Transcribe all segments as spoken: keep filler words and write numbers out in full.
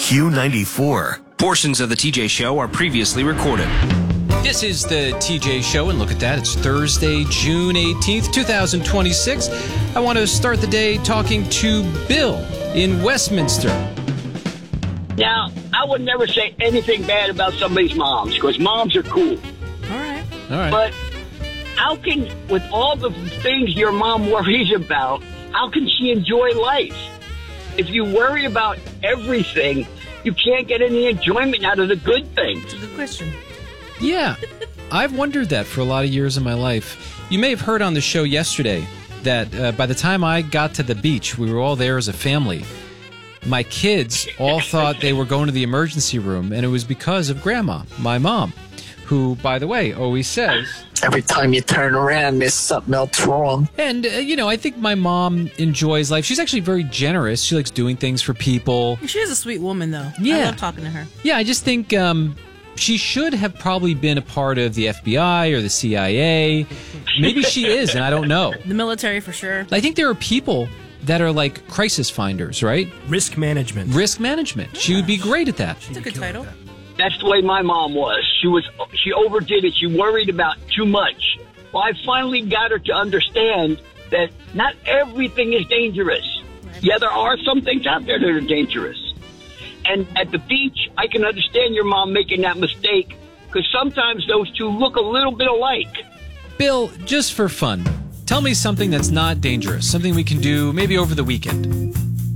Q ninety-four. Portions of the T J Show are previously recorded. This is the T J Show, and look at that. It's Thursday, June eighteenth, twenty twenty-six. I want to start the day talking to Bill in Westminster. Now, I would never say anything bad about somebody's moms, because moms are cool. All right. All right. But how can, with all the things your mom worries about, how can she enjoy life? If you worry about everything, you can't get any enjoyment out of the good things. It's a good question. Yeah, I've wondered that for a lot of years of my life. You may have heard on the show yesterday that uh, by the time I got to the beach, we were all there as a family. My kids all thought they were going to the emergency room, and it was because of Grandma, my mom, who, by the way, always says... Every time you turn around, there's something else wrong. And, uh, you know, I think my mom enjoys life. She's actually very generous. She likes doing things for people. She is a sweet woman, though. Yeah. I love talking to her. Yeah, I just think um, she should have probably been a part of the F B I or the C I A. Maybe she is, and I don't know. The military, for sure. I think there are people that are like crisis finders, right? Risk management. Risk management. She would be great at that. It's a good title. That's the way my mom was. She was, she overdid it. She worried about too much. Well, I finally got her to understand that not everything is dangerous. Yeah, there are some things out there that are dangerous. And at the beach, I can understand your mom making that mistake, because sometimes those two look a little bit alike. Bill, just for fun, tell me something that's not dangerous, something we can do maybe over the weekend.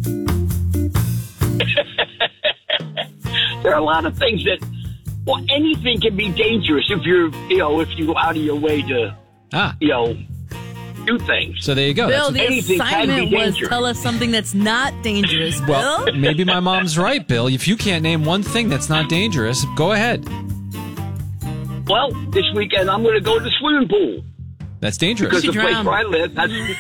There are a lot of things that, well, anything can be dangerous if you're, you know, if you go out of your way to, Ah, you know, do things. so there you go. Bill, That's the anything can assignment be was dangerous. tell us something that's not dangerous. well, Bill? maybe my mom's right, Bill. If you can't name one thing that's not dangerous, go ahead. Well, this weekend I'm going to go to the swimming pool. That's dangerous. Because You the place drown. where I live,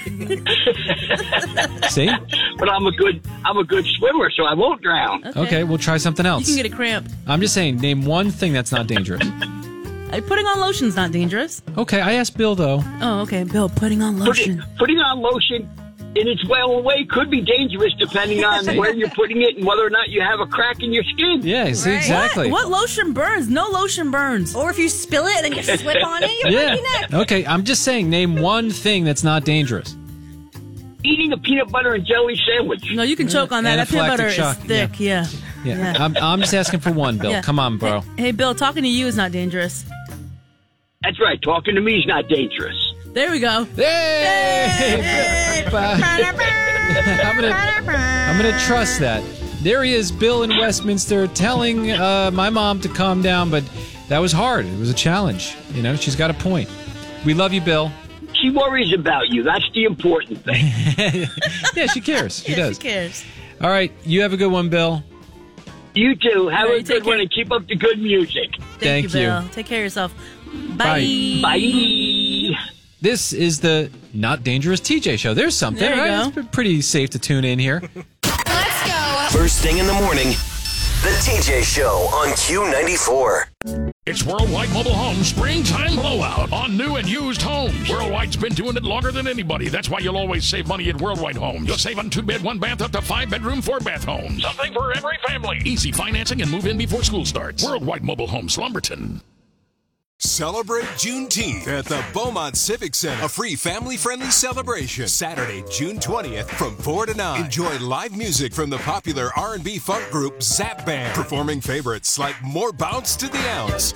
that's, See? but I'm a good, I'm a good swimmer, so I won't drown. Okay, we'll try something You else. can get a cramp. I'm just saying, name one thing that's not dangerous. Uh, Putting on lotion's not dangerous. Okay, I asked Bill, though. Oh, okay. Bill, putting on Putting, lotion. putting on lotion in its well way could be dangerous depending on where you're putting it and whether or not you have a crack in your skin. Yeah, see, Right. exactly. What? What lotion burns? No lotion burns. Or if you spill it and then you slip on it, you Yeah. break your neck. Okay, I'm just saying, name one thing that's not dangerous. Eating a peanut butter and jelly sandwich. No, you can choke on that. That peanut butter is Anaphylactic shock, yeah. thick. Yeah. Yeah, Yeah. I'm, I'm just asking for one, Bill. Yeah. Come on, bro. Hey, hey, Bill, talking to you is not dangerous. That's right. Talking to me is not dangerous. There we go. Hey! I'm gonna, I'm gonna trust that. There he is, Bill in Westminster, telling uh, my mom to calm down, but that was hard. It was a challenge. You know, she's got a point. We love you, Bill. She worries about you. That's the important thing. Yeah, she cares. She Yeah, does. She cares. All right, you have a good one, Bill. You too. Have All right, a good take one care. and keep up the good music. Thank, Thank you, you. Bill. Take care of yourself. Bye. Bye. This is the Not Dangerous T J Show. There's something, There you right? go. It's pretty safe to tune in here. Let's go. First thing in the morning, the T J Show on Q ninety-four. It's Worldwide Mobile Homes Springtime Blowout on new and used homes. Worldwide's been doing it longer than anybody. That's why you'll always save money at Worldwide Homes. You'll save on two-bed, one-bath, up to five-bedroom, four-bath homes. Something for every family. Easy financing and move in before school starts. Worldwide Mobile Homes, Lumberton. Celebrate Juneteenth at the Beaumont Civic Center, a free family-friendly celebration. Saturday, June twentieth from four to nine. Enjoy live music from the popular R and B funk group Zap Band, performing favorites like More Bounce to the Ounce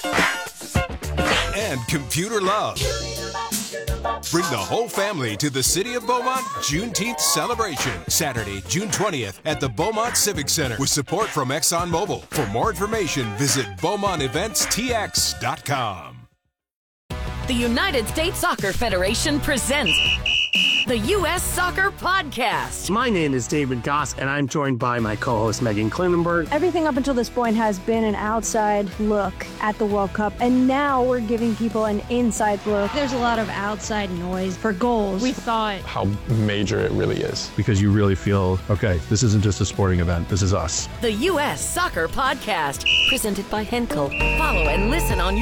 and Computer Love. Bring the whole family to the City of Beaumont Juneteenth celebration. Saturday, June twentieth at the Beaumont Civic Center with support from ExxonMobil. For more information, visit Beaumont Events T X dot com. The United States Soccer Federation presents the U S Soccer Podcast. My name is David Goss, and I'm joined by my co-host Megan Klinenberg. Everything up until this point has been an outside look at the World Cup, and now we're giving people an inside look. There's a lot of outside noise for goals. We thought how major it really is. Because you really feel, okay, this isn't just a sporting event, this is us. The U S Soccer Podcast, presented by Henkel. Follow and listen on